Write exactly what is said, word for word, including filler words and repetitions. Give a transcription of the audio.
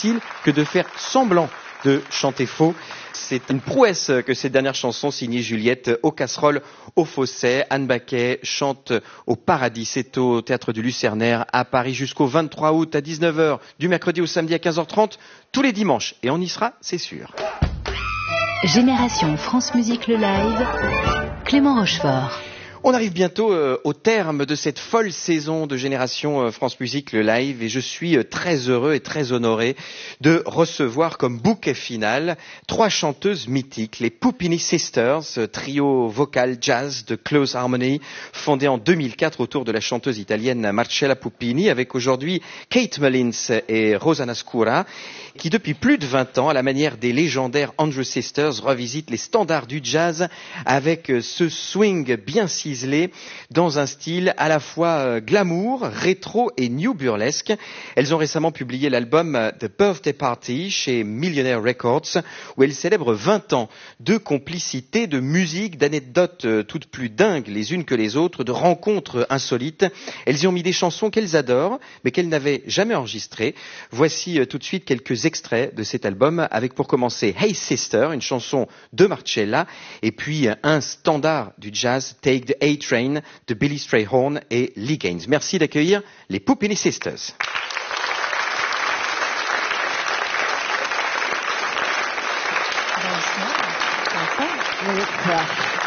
difficile que de faire semblant de chanter faux. C'est une prouesse que cette dernière chanson signée Juliette aux casseroles, au fausset. Anne Baquet chante au Paradis. C'est au Théâtre du Lucernaire à Paris jusqu'au vingt-trois août à dix-neuf heures, du mercredi au samedi à quinze heures trente, tous les dimanches. Et on y sera, c'est sûr. Génération France Musique le live, Clément Rochefort. On arrive bientôt euh, au terme de cette folle saison de Génération euh, France Musique le live et je suis euh, très heureux et très honoré de recevoir comme bouquet final trois chanteuses mythiques, les Puppini Sisters, euh, trio vocal jazz de Close Harmony, fondé en deux mille quatre autour de la chanteuse italienne Marcella Puppini, avec aujourd'hui Kate Mullins et Rosanna Scura, qui depuis plus de vingt ans, à la manière des légendaires Andrews Sisters, revisitent les standards du jazz avec euh, ce swing bien ciselé dans un style à la fois glamour, rétro et new burlesque. Elles ont récemment publié l'album The Birthday Party chez Millionaire Records, où elles célèbrent vingt ans de complicité, de musique, d'anecdotes toutes plus dingues les unes que les autres, de rencontres insolites. Elles y ont mis des chansons qu'elles adorent, mais qu'elles n'avaient jamais enregistrées. Voici tout de suite quelques extraits de cet album, avec pour commencer Hey Sister, une chanson de Marcella, et puis un standard du jazz, Take the A-Train de Billy Strayhorn et Lee Gaines. Merci d'accueillir les Puppini Sisters. Bonsoir.